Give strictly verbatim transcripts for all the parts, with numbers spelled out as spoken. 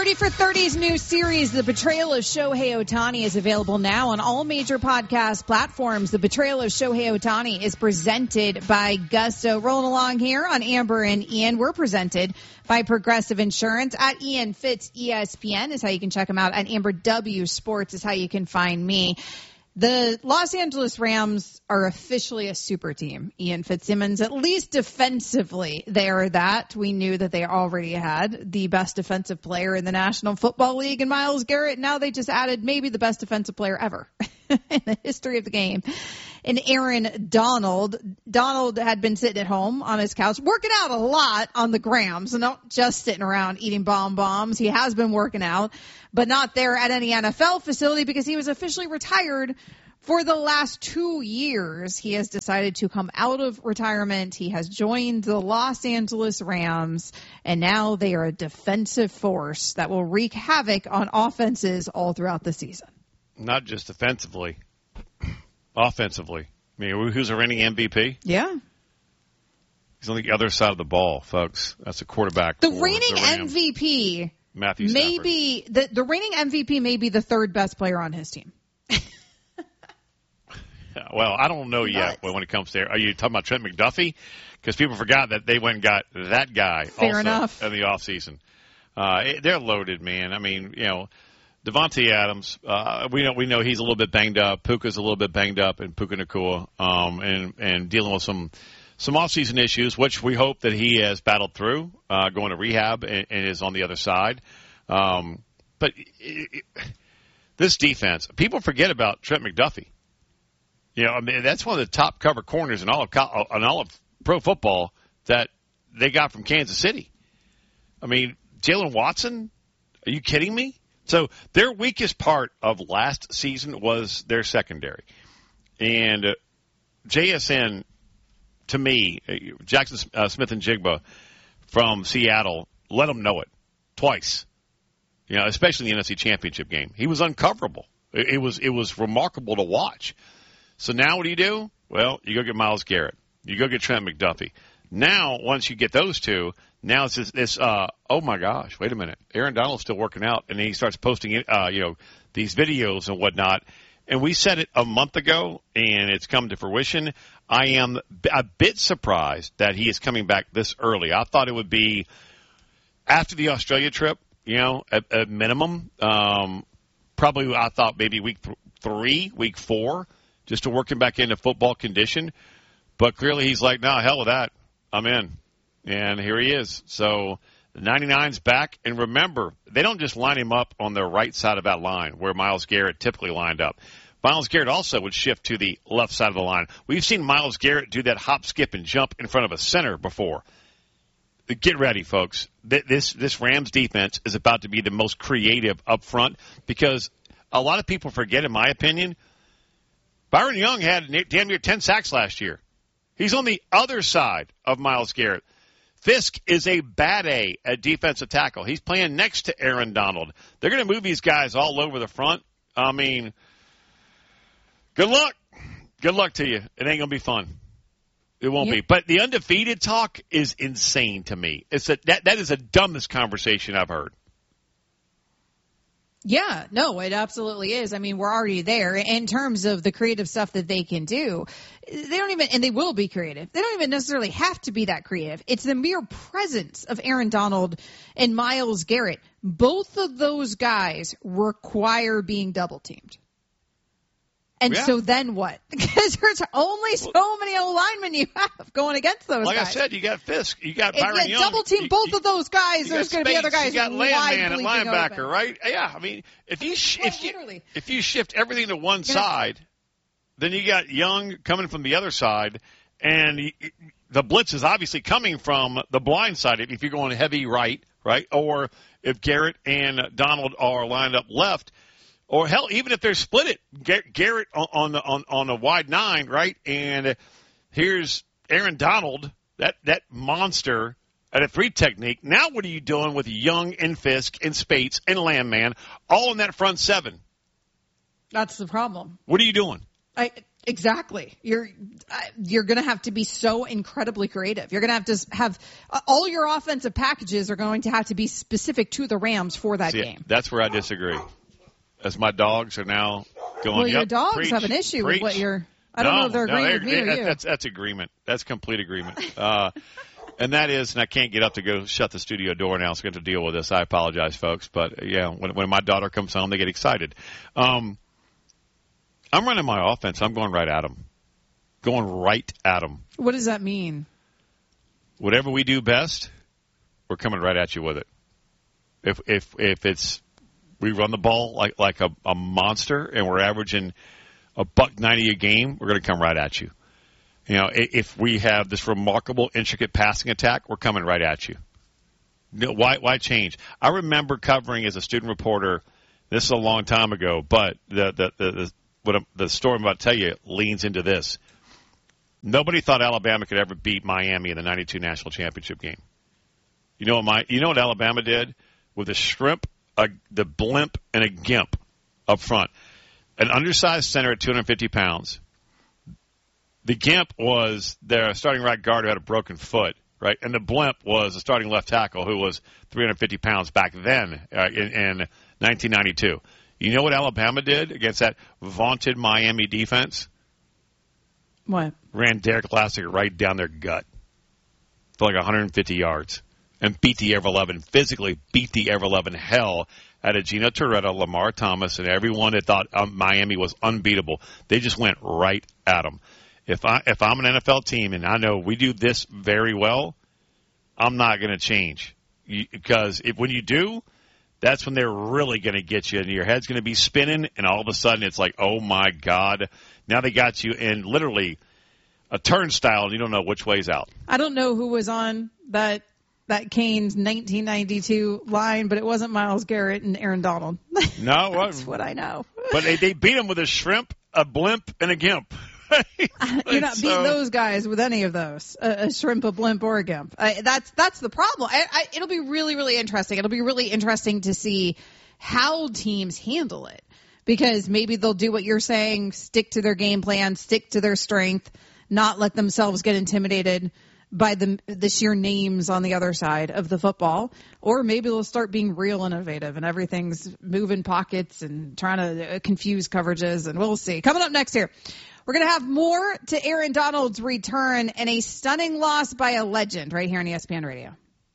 thirty for thirty's new series, The Betrayal of Shohei Ohtani, is available now on all major podcast platforms. The Betrayal of Shohei Ohtani is presented by Gusto. Rolling along here on Amber and Ian. We're presented by Progressive Insurance. At Ian Fitz E S P N is how you can check them out. At Amber W Sports is how you can find me. The Los Angeles Rams are officially a super team. Ian Fitzsimmons, at least defensively, they are that. We knew that they already had the best defensive player in the National Football League in Myles Garrett. Now they just added maybe the best defensive player ever in the history of the game. And Aaron Donald. Donald had been sitting at home on his couch, working out a lot on the gram, so not just sitting around eating bomb bombs. He has been working out, but not there at any N F L facility because he was officially retired for the last two years. He has decided to come out of retirement. He has joined the Los Angeles Rams, and now they are a defensive force that will wreak havoc on offenses all throughout the season. Not just defensively. Offensively. I mean, who's a reigning M V P? Yeah. He's on the other side of the ball, folks. That's a quarterback. The reigning the M V P, Matthew maybe the, the reigning M V P may be the third best player on his team. Well, I don't know yet when it comes to. Are you talking about Trent McDuffie? Because people forgot that they went and got that guy Fair also enough. in the offseason. Uh, it, they're loaded, man. I mean, you know, Devontae Adams, uh, we know we know he's a little bit banged up. Puka's a little bit banged up, and Puka Nacua, um, and and dealing with some some offseason issues, which we hope that he has battled through, uh, going to rehab and, and is on the other side. Um, but it, it, this defense, people forget about Trent McDuffie. You know, I mean, that's one of the top cover corners in all of in all of pro football that they got from Kansas City. I mean, Jalen Watson, are you kidding me? So their weakest part of last season was their secondary. And uh, J S N, to me, uh, Jackson uh, Smith and Jigba from Seattle, let them know it twice. You know, especially in the N F C Championship game. He was uncoverable. It, it was it was remarkable to watch. So now what do you do? Well, you go get Myles Garrett. You go get Trent McDuffie. Now, once you get those two, now it's this, this uh, oh, my gosh, wait a minute. Aaron Donald's still working out, and he starts posting uh, you know, these videos and whatnot. And we said it a month ago, and it's come to fruition. I am a bit surprised that he is coming back this early. I thought it would be after the Australia trip, you know, at, at minimum. Um, probably I thought maybe week th- three, week four. Just to work him back into football condition. But clearly he's like, no, hell with that. I'm in. And here he is. So the ninety-nine's back. And remember, they don't just line him up on the right side of that line where Myles Garrett typically lined up. Myles Garrett also would shift to the left side of the line. We've seen Myles Garrett do that hop, skip, and jump in front of a center before. Get ready, folks. This, this Rams defense is about to be the most creative up front because a lot of people forget, in my opinion, Byron Young had damn near ten sacks last year. He's on the other side of Myles Garrett. Fisk is a bad A at defensive tackle. He's playing next to Aaron Donald. They're going to move these guys all over the front. I mean, good luck. Good luck to you. It ain't going to be fun. It won't yep. be. But the undefeated talk is insane to me. It's a, that That is the dumbest conversation I've heard. Yeah, no, it absolutely is. I mean, we're already there in terms of the creative stuff that they can do. They don't even, and they will be creative. They don't even necessarily have to be that creative. It's the mere presence of Aaron Donald and Myles Garrett. Both of those guys require being double teamed. And yeah. so then what? Because there's only so well, many O-linemen you have going against those like guys. Like I said, you got Fisk, you got Byron if you Young. double team you, both you, of those guys, there's going to be other guys. You got Landman and linebacker, open. right? Yeah, I mean, if you sh- well, if you literally. if you shift everything to one You're side, not- then you got Young coming from the other side, and you, the blitz is obviously coming from the blind side. If you're going heavy right, right, or if Garrett and Donald are lined up left. Or, hell, even if they're split it, Garrett on the on, on a wide nine, right? And here's Aaron Donald, that, that monster at a three technique. Now what are you doing with Young and Fisk and Spates and Landman all in that front seven? That's the problem. What are you doing? I Exactly. You're uh, you're going to have to be so incredibly creative. You're going to have to have uh, all your offensive packages are going to have to be specific to the Rams for that See, game. That's where I disagree. As my dogs are now going. Well, your yep, dogs preach, have an issue preach. with what you're. I don't no, know if they're no, agreeing they're, with me or that, you. That's that's agreement. That's complete agreement. Uh, and that is, and I can't get up to go shut the studio door now, so I have to deal with this. I apologize, folks, but yeah, when when my daughter comes home, they get excited. Um, I'm running my offense. I'm going right at them. Going right at them. What does that mean? Whatever we do best, we're coming right at you with it. If if if it's we run the ball like like a, a monster and we're averaging a buck ninety a game, we're going to come right at you. You know, if we have this remarkable, intricate passing attack, we're coming right at you. Why why change? I remember covering as a student reporter. This is a long time ago, but the the the, the what I'm, the story I'm about to tell you leans into this. Nobody thought Alabama could ever beat Miami in the ninety-two national championship game. You know what my you know what Alabama did with a shrimp, a, the blimp, and a gimp up front. An undersized center at two hundred fifty pounds. The gimp was their starting right guard who had a broken foot, right? And the blimp was the starting left tackle who was three hundred fifty pounds back then uh, in, in nineteen ninety-two. You know what Alabama did against that vaunted Miami defense? What? Ran Derek Lassiter right down their gut for like one hundred fifty yards and beat the ever-loving, physically beat the ever-loving hell out of Gino Toretta, Lamar Thomas, and everyone that thought um, Miami was unbeatable. They just went right at them. If, I, if I'm an N F L team and I know we do this very well, I'm not going to change. You, because if, when you do, that's when they're really going to get you, and your head's going to be spinning, and all of a sudden it's like, oh, my God. Now they got you in literally a turnstile, and you don't know which way's out. I don't know who was on that that Canes nineteen ninety-two line, but it wasn't Myles Garrett and Aaron Donald. No. That's what I know. But they, they beat them with a shrimp, a blimp, and a gimp. You're not so, beating those guys with any of those, a, a shrimp, a blimp, or a gimp. I, that's that's the problem. I, I, it'll be really, really interesting. It'll be really interesting to see how teams handle it. Because maybe they'll do what you're saying, stick to their game plan, stick to their strength, not let themselves get intimidated by the the sheer names on the other side of the football. Or maybe they'll start being real innovative and everything's moving pockets and trying to confuse coverages, and we'll see. Coming up next here, we're going to have more to Aaron Donald's return and a stunning loss by a legend right here on E S P N Radio.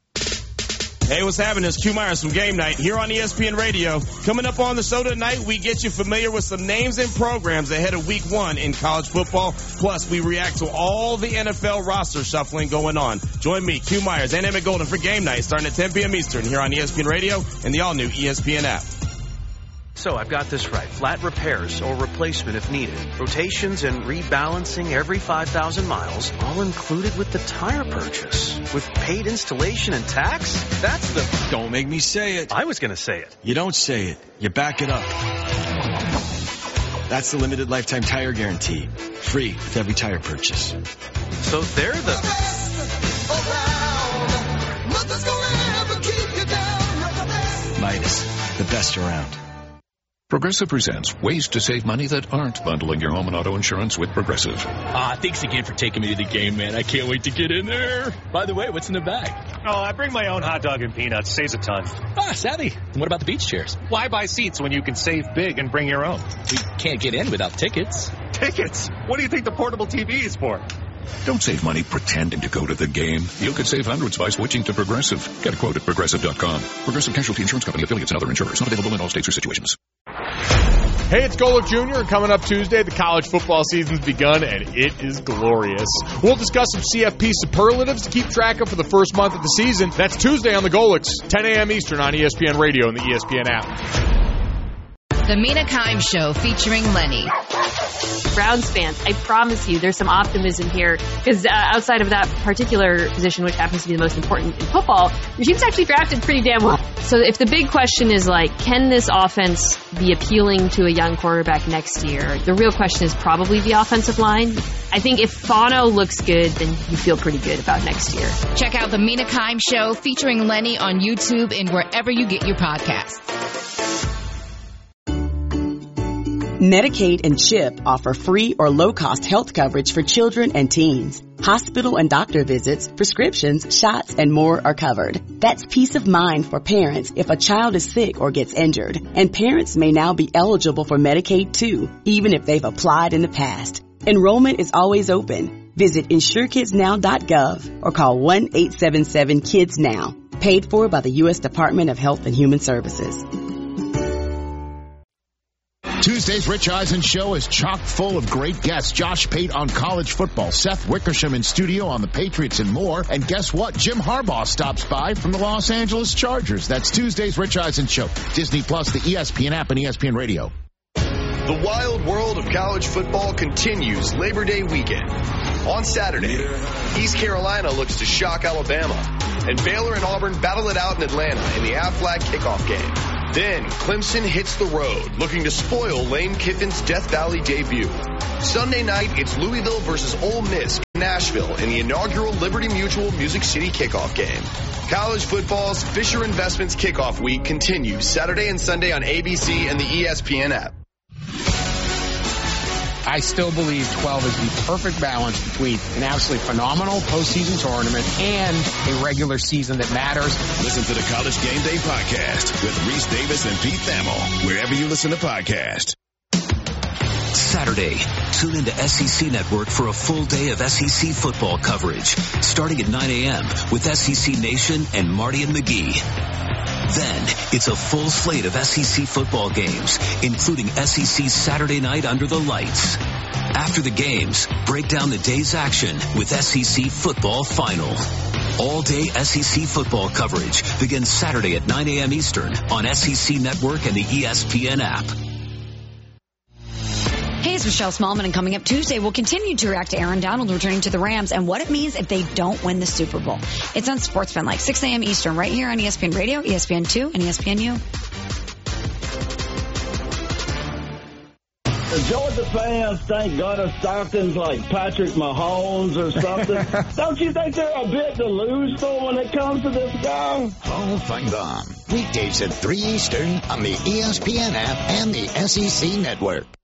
Hey, what's happening? It's Q Myers from Game Night here on E S P N Radio. Coming up on the show tonight, we get you familiar with some names and programs ahead of week one in college football. Plus, we react to all the N F L roster shuffling going on. Join me, Q Myers, and Emmett Golden for Game Night starting at ten p.m. Eastern here on E S P N Radio and the all-new E S P N app. So I've got this right. Flat repairs or replacement if needed. Rotations and rebalancing every five thousand miles, all included with the tire purchase. With paid installation and tax? That's the... Don't make me say it. I was going to say it. You don't say it. You back it up. That's the limited lifetime tire guarantee. Free with every tire purchase. So they're the... Midas, the best around. Progressive presents ways to save money that aren't bundling your home and auto insurance with Progressive. Ah, thanks again for taking me to the game, man. I can't wait to get in there. By the way, what's in the bag? Oh, I bring my own hot dog and peanuts. Saves a ton. Ah, savvy. And what about the beach chairs? Why buy seats when you can save big and bring your own? We can't get in without tickets. Tickets? What do you think the portable T V is for? Don't save money pretending to go to the game. You could save hundreds by switching to Progressive. Get a quote at Progressive dot com. Progressive Casualty Insurance Company, affiliates, and other insurers. Not available in all states or situations. Hey, it's Golick Junior and coming up Tuesday, the college football season's begun, and it is glorious. We'll discuss some C F P superlatives to keep track of for the first month of the season. That's Tuesday on the Golicks, ten a.m. Eastern on E S P N Radio and the E S P N app. The Mina Kimes Show featuring Lenny. Browns fans, I promise you there's some optimism here because uh, outside of that particular position, which happens to be the most important in football, your team's actually drafted pretty damn well. So if the big question is like, can this offense be appealing to a young quarterback next year? The real question is probably the offensive line. I think if Fano looks good, then you feel pretty good about next year. Check out the Mina Kimes Show featuring Lenny on YouTube and wherever you get your podcasts. Medicaid and CHIP offer free or low-cost health coverage for children and teens. Hospital and doctor visits, prescriptions, shots, and more are covered. That's peace of mind for parents if a child is sick or gets injured. And parents may now be eligible for Medicaid too, even if they've applied in the past. Enrollment is always open. Visit insure kids now dot gov or call one eight seven seven kids now. Paid for by the U S Department of Health and Human Services. Tuesday's Rich Eisen show is chock full of great guests. Josh Pate on college football, Seth Wickersham in studio on the Patriots and more. And guess what? Jim Harbaugh stops by from the Los Angeles Chargers. That's Tuesday's Rich Eisen show. Disney Plus, the E S P N app, and E S P N Radio. The wild world of college football continues Labor Day weekend. On Saturday, East Carolina looks to shock Alabama, and Baylor and Auburn battle it out in Atlanta in the Aflac kickoff game. Then, Clemson hits the road, looking to spoil Lane Kiffin's Death Valley debut. Sunday night, it's Louisville versus Ole Miss in Nashville in the inaugural Liberty Mutual Music City kickoff game. College football's Fisher Investments kickoff week continues Saturday and Sunday on A B C and the E S P N app. I still believe twelve is the perfect balance between an absolutely phenomenal postseason tournament and a regular season that matters. Listen to the College Game Day podcast with Reese Davis and Pete Thamel, wherever you listen to podcasts. Saturday, tune into S E C Network for a full day of S E C football coverage, starting at nine a.m. with S E C Nation and Marty and McGee. Then, it's a full slate of S E C football games, including S E C Saturday Night Under the Lights. After the games, break down the day's action with S E C Football Final. All-day S E C football coverage begins Saturday at nine a.m. Eastern on S E C Network and the E S P N app. Hey, it's Michelle Smallman, and coming up Tuesday, we'll continue to react to Aaron Donald returning to the Rams and what it means if they don't win the Super Bowl. It's on SportsFan, like six a.m. Eastern, right here on E S P N Radio, E S P N two, and E S P N U. The Georgia fans think Gunnar Stockton's like Patrick Mahomes or something. Don't you think they're a bit delusional when it comes to this guy? Paul Feinbaum, weekdays at three Eastern on the E S P N app and the S E C Network.